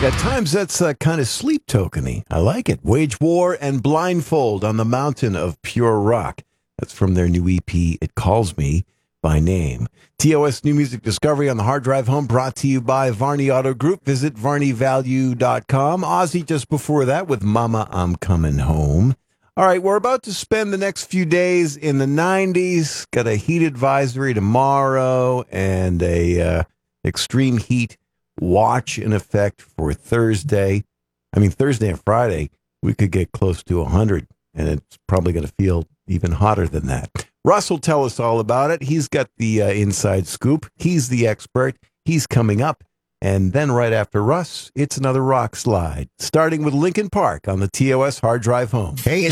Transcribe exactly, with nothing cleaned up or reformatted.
At times, that's uh, kind of sleep tokeny. I like it. Wage War and Blindfold on the Mountain of Pure Rock. That's from their new E P, It Calls Me by Name. T O S New Music Discovery on the Hard Drive Home, brought to you by Varney Auto Group. Visit varney value dot com. Ozzy just before that with Mama, I'm Coming Home. All right, we're about to spend the next few days in the nineties. Got a heat advisory tomorrow and a uh, extreme heat watch in effect for Thursday. I mean, Thursday and Friday, we could get close to one hundred, and it's probably going to feel even hotter than that. Russ will tell us all about it. He's got the uh, inside scoop. He's the expert. He's coming up. And then right after Russ, it's another rock slide, starting with Linkin Park on the T O S Hard Drive Home. Hey,